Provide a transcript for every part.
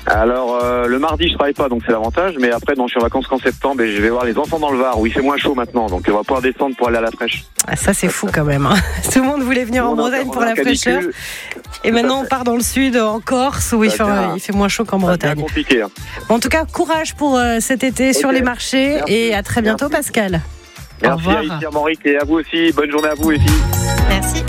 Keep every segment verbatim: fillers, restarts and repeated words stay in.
Alors, euh, le mardi, je travaille pas, donc c'est l'avantage. Mais après, non, je suis en vacances qu'en septembre et je vais voir les enfants dans le Var, où il fait moins chaud maintenant. Donc, on va pouvoir descendre pour aller à la fraîche. Ah, ça, c'est fou quand même. Hein. Tout le monde voulait venir en Bretagne pour la fraîcheur. Et maintenant, on part dans le sud, en Corse, où il fait, il fait moins chaud qu'en Bretagne. C'est compliqué. Hein. En tout cas, courage pour euh, cet été okay. sur les marchés. Merci. Et à très bientôt, Merci. Pascal. Merci à Ici, à Maurice, et à vous aussi. Bonne journée à vous, les filles. Merci.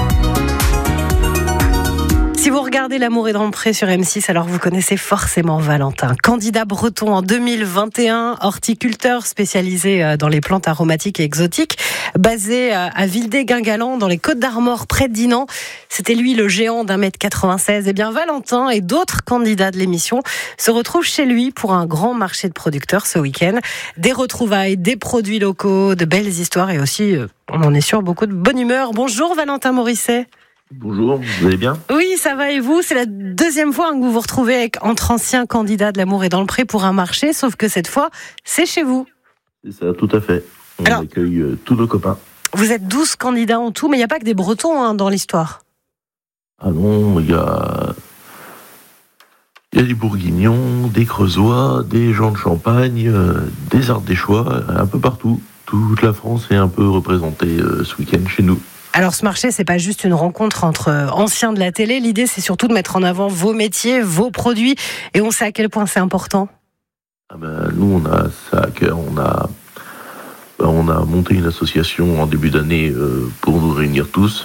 Si vous regardez L'amour est dans le pré sur M six, alors vous connaissez forcément Valentin. Candidat breton en deux mille vingt et un, horticulteur spécialisé dans les plantes aromatiques et exotiques, basé à Vildé-Guingalan, dans les Côtes-d'Armor, près de Dinan. C'était lui le géant d'un mètre quatre-vingt-seize. Eh bien, Valentin et d'autres candidats de l'émission se retrouvent chez lui pour un grand marché de producteurs ce week-end. Des retrouvailles, des produits locaux, de belles histoires et aussi, on en est sûr, beaucoup de bonne humeur. Bonjour Valentin Morisset. Bonjour, vous allez bien ? Oui, ça va et vous ? C'est la deuxième fois que vous vous retrouvez avec, entre anciens candidats de L'amour est dans le pré pour un marché, sauf que cette fois, c'est chez vous. C'est ça, tout à fait. On Alors, accueille euh, tous nos copains. Vous êtes douze candidats en tout, mais il n'y a pas que des Bretons hein, dans l'histoire. Ah non, il y a... Il y a des Bourguignons, des Creusois, des gens de Champagne, euh, des Ardéchois, un peu partout. Toute la France est un peu représentée euh, ce week-end chez nous. Alors ce marché, c'est pas juste une rencontre entre anciens de la télé. L'idée, c'est surtout de mettre en avant vos métiers, vos produits. Et on sait à quel point c'est important. Ah ben, nous, on a ça à cœur. On a, ben, on a monté une association en début d'année euh, pour nous réunir tous.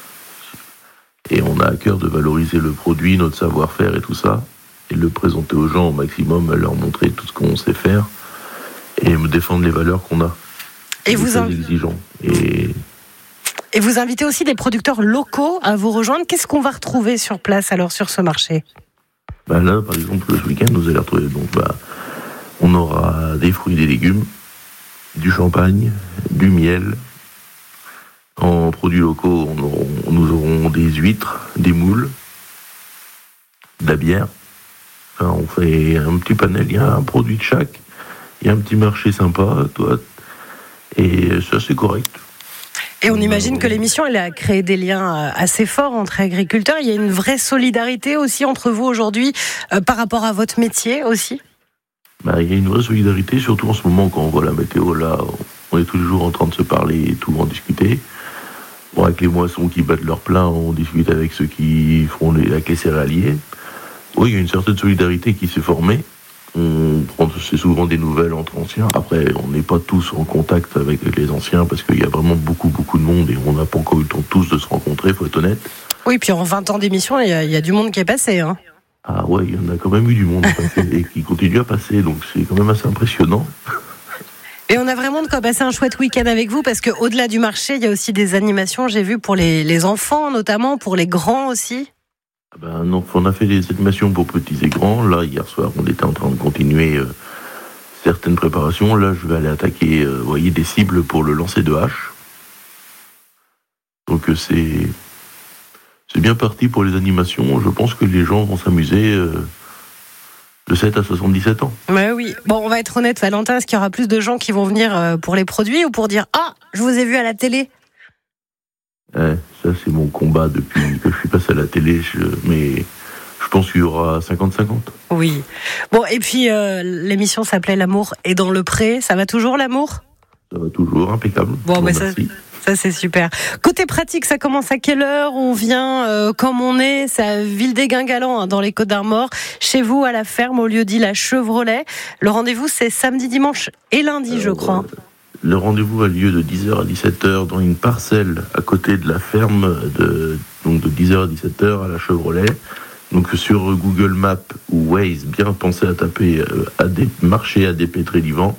Et on a à cœur de valoriser le produit, notre savoir-faire et tout ça. Et le présenter aux gens au maximum, leur montrer tout ce qu'on sait faire. Et me défendre les valeurs qu'on a. Et, et vous en... exigeants. Et... Et vous invitez aussi des producteurs locaux à vous rejoindre. Qu'est-ce qu'on va retrouver sur place alors sur ce marché ? Ben là, par exemple, ce week-end, vous allez retrouver. Donc, ben, on aura des fruits et des légumes, du champagne, du miel. En produits locaux, on aura, nous aurons des huîtres, des moules, de la bière. Enfin, on fait un petit panel. Il y a un produit de chaque. Il y a un petit marché sympa, toi. Et ça, c'est correct. Et on imagine que l'émission, elle a créé des liens assez forts entre agriculteurs. Il y a une vraie solidarité aussi entre vous aujourd'hui euh, par rapport à votre métier aussi. Bah, il y a une vraie solidarité, surtout en ce moment quand on voit la météo là, on est toujours en train de se parler et tout en discuter. Bon, avec les moissons qui battent leur plein, on discute avec ceux qui font les, avec les céréaliers. Oui, il y a une certaine solidarité qui s'est formée. On prend c'est souvent des nouvelles entre anciens. Après, on n'est pas tous en contact avec les anciens parce qu'il y a vraiment beaucoup, beaucoup de monde et on n'a pas encore eu le temps tous de se rencontrer, il faut être honnête. Oui, puis en vingt ans d'émission, il y a, il y a du monde qui est passé. Hein. Ah ouais, il y en a quand même eu du monde passé et qui continue à passer, donc c'est quand même assez impressionnant. Et on a vraiment de quoi passer un chouette week-end avec vous parce qu'au-delà du marché, il y a aussi des animations, j'ai vu, pour les, les enfants notamment, pour les grands aussi. Ben non, on a fait des animations pour petits et grands. Là, hier soir, on était en train de continuer euh, certaines préparations. Là, je vais aller attaquer, euh, vous voyez, des cibles pour le lancer de hache. Donc euh, c'est c'est bien parti pour les animations. Je pense que les gens vont s'amuser euh, de sept à soixante-dix-sept ans. Ouais, oui. Bon, on va être honnête, Valentin, est-ce qu'il y aura plus de gens qui vont venir euh, pour les produits ou pour dire « Ah, je vous ai vu à la télé » ? Ouais, ça c'est mon combat depuis que je suis passé à la télé, je, mais je pense qu'il y aura cinquante cinquante. Oui. Bon, et puis euh, l'émission s'appelait L'amour est dans le pré, ça va toujours l'amour ? Ça va toujours, impeccable. Bon, mais ça, ça c'est super. Côté pratique, ça commence à quelle heure ? On vient euh, comme on est, c'est à Vildé-Guingalan, hein, dans les Côtes-d'Armor, chez vous à la ferme au lieu-dit La Chevrolet. Le rendez-vous c'est samedi, dimanche et lundi, Alors, je crois. Euh... Le rendez-vous a lieu de dix heures à dix-sept heures dans une parcelle à côté de la ferme, de, donc de dix heures à dix-sept heures à la Chevrolet. Donc sur Google Maps ou Waze, bien pensez à taper euh, à des marchés A D P Trélivan.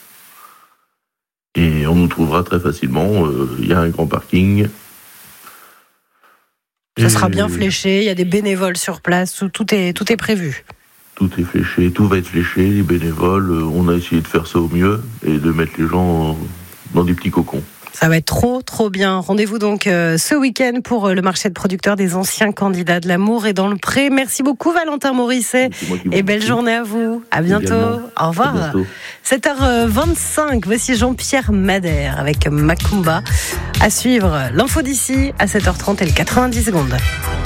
Et on nous trouvera très facilement. Il euh, y a un grand parking. Ça Et... sera bien fléché, il y a des bénévoles sur place, tout, tout, est, tout est prévu. Tout est fléché, tout va être fléché, les bénévoles, on a essayé de faire ça au mieux et de mettre les gens dans des petits cocons. Ça va être trop, trop bien. Rendez-vous donc euh, ce week-end pour euh, le marché de producteurs des anciens candidats de L'amour et dans le pré. Merci beaucoup Valentin Morisset et belle journée à vous. À bientôt. Également. Au revoir. sept heures vingt-cinq, voici Jean-Pierre Madère avec Macumba. À suivre l'info d'ici à sept heures trente et le quatre-vingt-dix secondes.